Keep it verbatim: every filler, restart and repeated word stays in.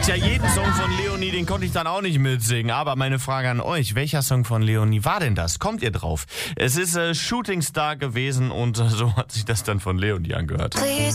Tja, jeden Song von Leonie, den konnte ich dann auch nicht mitsingen. Aber meine Frage an euch, welcher Song von Leonie war denn das? Kommt ihr drauf? Es ist äh, Shooting Star gewesen und äh, so hat sich das dann von Leonie angehört.